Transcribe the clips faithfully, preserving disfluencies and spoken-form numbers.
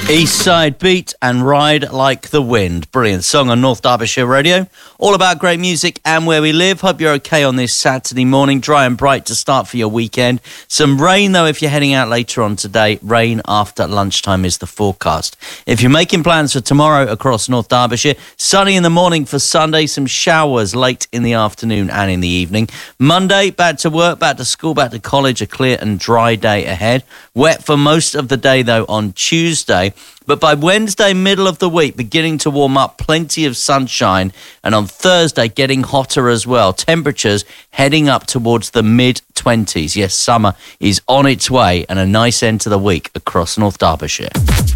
East Side Beat and Ride Like the Wind. Brilliant song on North Derbyshire Radio. All about great music and where we live. Hope you're okay on this Saturday morning. Dry and bright to start for your weekend. Some rain though if you're heading out later on today. Rain after lunchtime is the forecast. If you're making plans for tomorrow across North Derbyshire, sunny in the morning for Sunday. Some showers late in the afternoon and in the evening. Monday, back to work, back to school, back to college. A clear and dry day ahead. Wet for most of the day though on Tuesday. But by Wednesday, middle of the week, beginning to warm up, plenty of sunshine. And on Thursday, getting hotter as well. Temperatures heading up towards the mid-twenties. Yes, summer is on its way and a nice end to the week across North Derbyshire.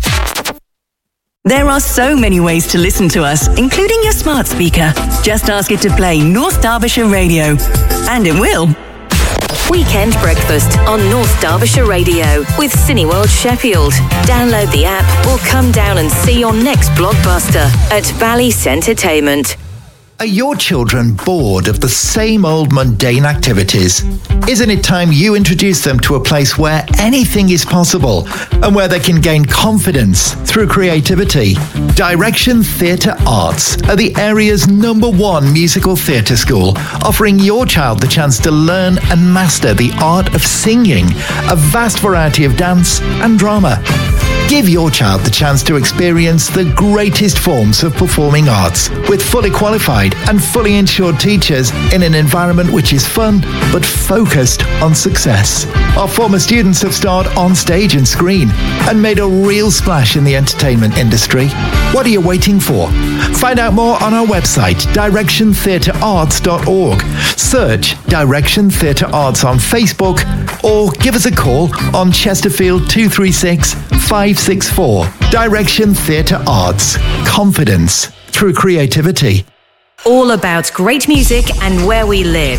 There are so many ways to listen to us, including your smart speaker. Just ask it to play North Derbyshire Radio, and it will. Weekend Breakfast on North Derbyshire Radio with Cineworld Sheffield. Download the app or come down and see your next blockbuster at Bally's Entertainment. Are your children bored of the same old mundane activities? Isn't it time you introduce them to a place where anything is possible and where they can gain confidence through creativity? Direction Theatre Arts are the area's number one musical theatre school, offering your child the chance to learn and master the art of singing, a vast variety of dance and drama. Give your child the chance to experience the greatest forms of performing arts with fully qualified and fully insured teachers in an environment which is fun but focused on success. Our former students have starred on stage and screen and made a real splash in the entertainment industry. What are you waiting for? Find out more on our website, direction theatre arts dot org. Search Direction Theatre Arts on Facebook or give us a call on Chesterfield two three six, five six four. Direction Theatre Arts. Confidence through creativity. All about great music and where we live.